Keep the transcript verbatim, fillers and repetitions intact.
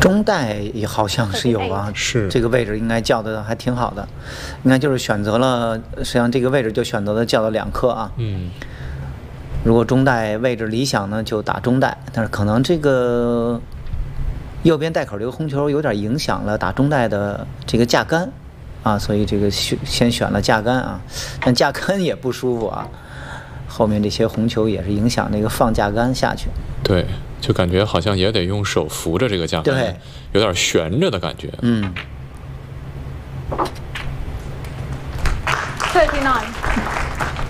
中带也好像是有啊， 是这个位置应该叫的还挺好的，应该就是选择了，实际上这个位置就选择了叫了两颗啊。 嗯， 如果中带位置理想呢，就打中带，但是可能这个右边带口这个红球有点影响了打中带的这个架杆啊，所以这个选先选了架杆啊，但架杆也不舒服啊，后面这些红球也是影响那个放架杆下去。 对，就感觉好像也得用手扶着这个架杆， 对， 有点悬着的感觉。 嗯。 thirty-nine